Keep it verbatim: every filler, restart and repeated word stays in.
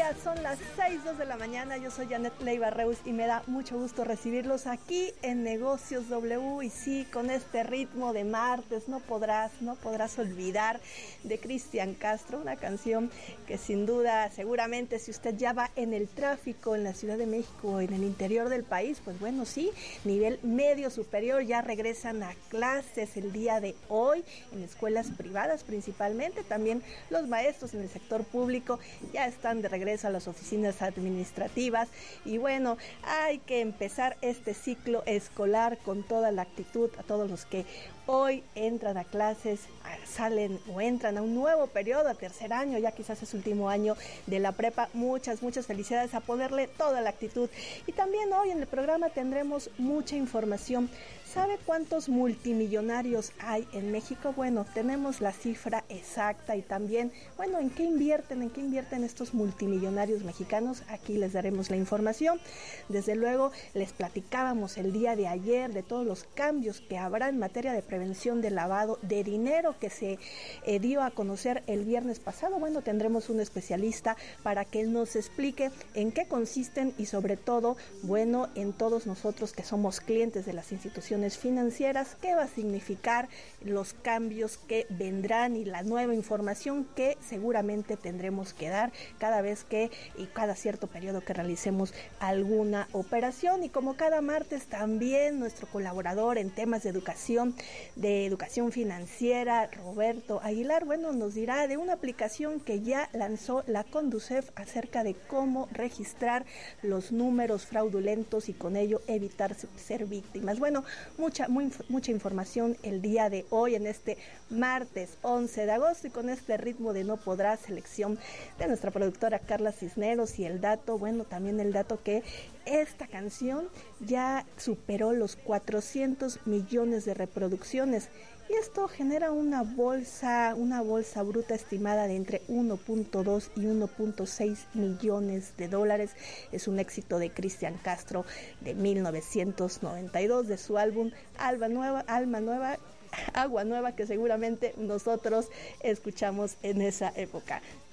días, son las seis dos de la mañana, yo soy Janet Leiva Reus y me da mucho gusto recibirlos aquí en Negocios W. Y sí, con este ritmo de martes, no podrás, no podrás olvidar de Cristian Castro, una canción que sin duda, seguramente si usted ya va en el tráfico en la Ciudad de México o en el interior del país, pues bueno, sí, nivel medio superior, ya regresan a clases el día de hoy, en escuelas privadas principalmente, también los maestros en el sector público ya están de regreso a las oficinas administrativas y bueno, hay que empezar este ciclo escolar con toda la actitud a todos los que hoy entran a clases, salen o entran a un nuevo periodo, a tercer año, ya quizás es último año de la prepa. Muchas, muchas felicidades, a ponerle toda la actitud. Y también hoy en el programa tendremos mucha información. ¿Sabe cuántos multimillonarios hay en México? Bueno, tenemos la cifra exacta y también, bueno, ¿en qué invierten? ¿En qué invierten estos multimillonarios mexicanos? Aquí les daremos la información. Desde luego, les platicábamos el día de ayer de todos los cambios que habrá en materia de prevención de lavado de dinero que se eh, dio a conocer el viernes pasado. Bueno, tendremos un especialista para que nos explique en qué consisten y sobre todo, bueno, en todos nosotros que somos clientes de las instituciones financieras, qué va a significar los cambios que vendrán y la nueva información que seguramente tendremos que dar cada vez que y cada cierto periodo que realicemos alguna operación. Y como cada martes también nuestro colaborador en temas de educación, de educación financiera, Roberto Aguilar, bueno, nos dirá de una aplicación que ya lanzó la Conducef acerca de cómo registrar los números fraudulentos y con ello evitar ser víctimas. Bueno, Mucha, muy, mucha información el día de hoy en este martes once de agosto y con este ritmo de No Podrás, selección de nuestra productora Carla Cisneros y el dato, bueno, también el dato que esta canción ya superó los cuatrocientos millones de reproducciones y esto genera una bolsa, una bolsa bruta estimada de entre uno punto dos y uno punto seis millones de dólares. Es un éxito de Cristian Castro de mil novecientos noventa y dos, de su álbum Alma Nueva, Alma Nueva, Agua Nueva, que seguramente nosotros escuchamos en esa época.